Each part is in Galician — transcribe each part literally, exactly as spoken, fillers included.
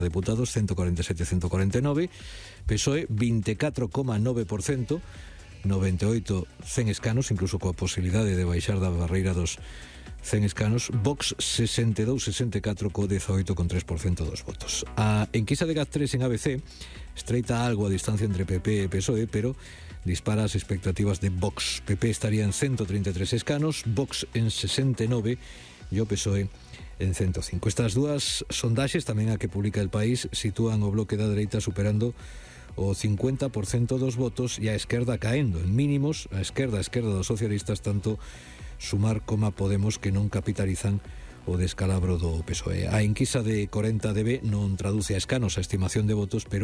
Deputados ciento cuarenta e sete a ciento cuarenta e nove, P S O E vinte e catro coma nove por cento, noventa e oito cen escanos, incluso coa posibilidade de baixar da barreira dos cen escanos. Vox sesenta e dous a sesenta e catro co dezaoito coma tres por cento dos votos. A enquisa de GAT tres en A B C estreita algo a distancia entre P P e P S O E, pero dispara as expectativas de Vox. P P estaría en ciento treinta e tres escanos, Vox en sesenta e nove e o P S O E en ciento cinco. Estas dúas sondaxes, tamén a que publica El País, sitúan o bloque da dereita superando o cincuenta por cento dos votos e a esquerda caendo en mínimos, a esquerda a esquerda dos socialistas, tanto Sumar como a Podemos, que non capitalizan o descalabro do P S O E. A enquisa de corenta D B non traduce a escanos a estimación de votos, pero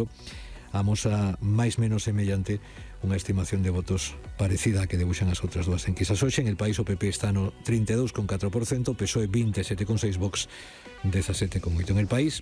amosa máis menos semellante unha estimación de votos parecida a que debuxan as outras dúas enquisas. Hoxe en El País o P P está no trinta e dous coma catro por cento, P S O E vinte e sete coma seis por cento, Vox dezasete coma oito por cento. En El País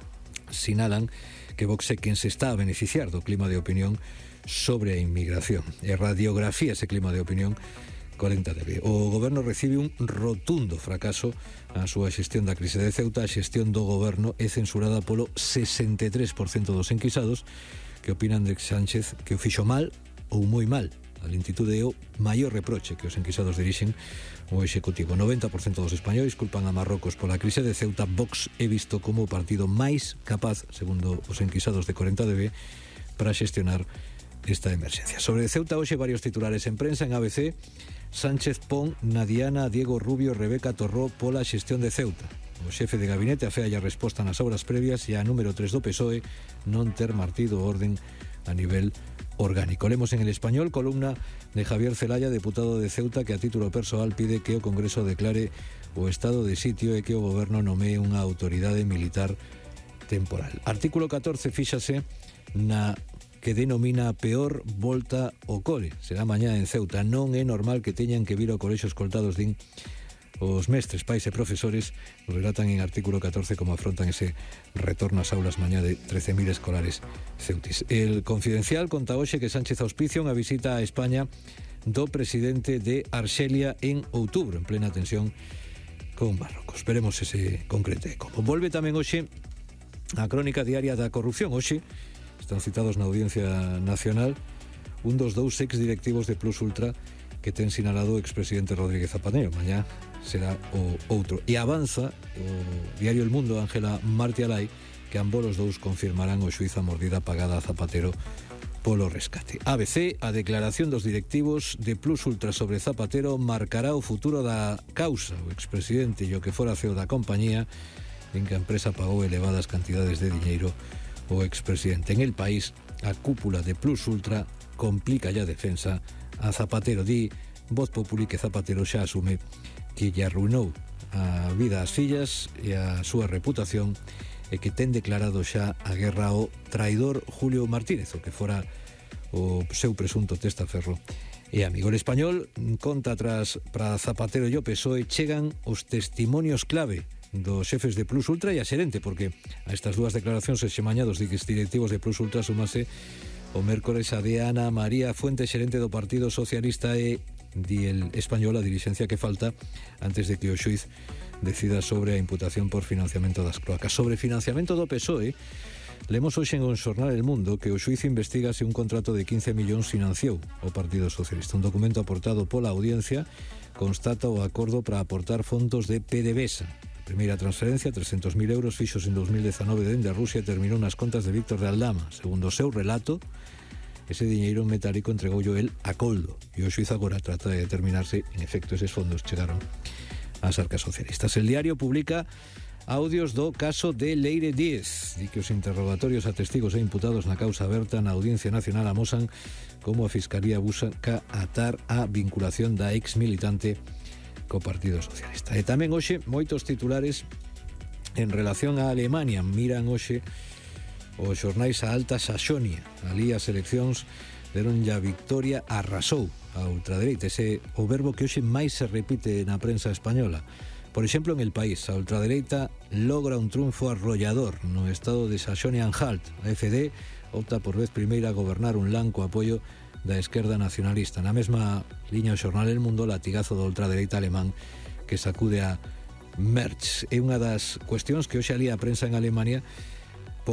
sinalan que Vox é quen se está a beneficiar do clima de opinión sobre a inmigración e radiografía ese clima de opinión corenta D B. O goberno recibe un rotundo fracaso a súa xestión da crise de Ceuta. A xestión do goberno é censurada polo sesenta e tres por cento dos enquisados, que opinan de Sánchez que o fixo mal ou moi mal. A lentitude é o maior reproche que os enquisados dirixen o Executivo. noventa por cento dos españois culpan a Marrocos pola crise de Ceuta. Vox é visto como o partido máis capaz, segundo os enquisados de corenta D B, para xestionar esta emerxencia. Sobre Ceuta, hoxe varios titulares en prensa. En A B C, Sánchez pon na diana a Diego Rubio e Rebeca Torró pola xestión de Ceuta. O xefe de gabinete afea a resposta nas obras previas e a número tres do P S O E non ter martido o orden a nivel orgánico. Lemos en El Español, columna de Javier Celaya, deputado de Ceuta, que a título persoal pide que o Congreso declare o estado de sitio e que o goberno nomee unha autoridade militar temporal. Artículo catorce, fíxase na que denomina a peor volta ao cole. Será mañá en Ceuta. Non é normal que teñan que vir ao colexo escoltados, din os mestres, pais e profesores. Relatan en artículo catorce como afrontan ese retorno ás aulas mañá de trece mil escolares ceutis. El Confidencial conta hoxe que Sánchez auspicia unha visita a España do presidente de Arxelia en outubro, en plena tensión con Marrocos. Veremos ese concrete como. Volve tamén hoxe a crónica diaria da corrupción. Hoxe están citados na Audiencia Nacional un dos dous ex-directivos de Plus Ultra que ten sinalado o expresidente Rodríguez Zapatero. Mañá será o outro. E avanza o diario El Mundo, Ángela Martialay, que ambos os dous confirmarán o xuízo a mordida pagada a Zapatero polo rescate. A B C, a declaración dos directivos de Plus Ultra sobre Zapatero marcará o futuro da causa. O expresidente e o que fora C E O da compañía en que a empresa pagou elevadas cantidades de diñeiro o expresidente. En El País, a cúpula de Plus Ultra complica a defensa a Zapatero. Di Voz Populi que Zapatero xa asume que lle arruinou a vida ás fillas e a súa reputación e que ten declarado xa a guerra ao traidor Julio Martínez, o que fora o seu presunto testaferro e amigo. El Español conta atrás para Zapatero e o P S O E chegan os testimonios clave dos xefes de Plus Ultra e a xerente, porque a estas dúas declaracións e xemañados de directivos de Plus Ultra sumase o mércores a de Ana María Fuente, xerente do Partido Socialista, e di El Español a dirixencia que falta antes de que o xuiz decida sobre a imputación por financiamento das cloacas. Sobre financiamento do P S O E, lemos hoxe en un xornal El Mundo que o xuiz investiga se un contrato de quince millóns financiou o Partido Socialista. Un documento aportado pola audiencia constata o acordo para aportar fondos de PDVSA. Primeira transferencia, trescentos mil euros, fixos en dos mil dezanove dende a Rusia, terminou nas contas de Víctor de Aldama. Segundo o seu relato, ese diñeiro metálico entregoullo el a Coldo, e o xuiz agora trata de determinarse en efecto eses fondos chegaron ás arcas socialistas. El Diario publica audios do caso de Leire Díez, di que os interrogatorios a testigos e imputados na causa aberta na Audiencia Nacional amosan como a Fiscalía busca atar a vinculación da ex militante co Partido Socialista. E tamén hoxe moitos titulares en relación a Alemania. Miran hoxe os xornais a Alta Saxonia. Ali as eleccións deron ya victoria, arrasou a ultradereita. Ese o verbo que hoxe máis se repite na prensa española. Por exemplo, en El País, a ultradereita logra un triunfo arrollador no estado de Saxonia-Anhalt. A F D opta por vez primeira a gobernar un lan co apoio da esquerda nacionalista. Na mesma liña o xornal El Mundo, latigazo do ultradereita alemán que sacude a Merz. É unha das cuestións que hoxe alía a prensa en Alemania